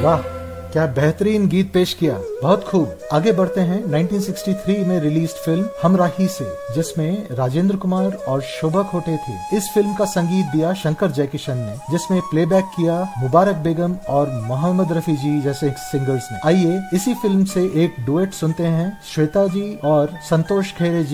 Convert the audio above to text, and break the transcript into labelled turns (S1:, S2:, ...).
S1: वाह, क्या बेहतरीन गीत पेश किया, बहुत खूब। आगे बढ़ते हैं 1963 में रिलीज फिल्म हमराही से, जिसमें राजेंद्र कुमार और शोभा खोटे थे। इस फिल्म का संगीत दिया शंकर जयकिशन ने, जिसमें प्लेबैक किया मुबारक बेगम और मोहम्मद रफी जी जैसे सिंगर्स ने। आइए इसी फिल्म से एक डुएट सुनते हैं श्वेता जी और संतोष खेरे जी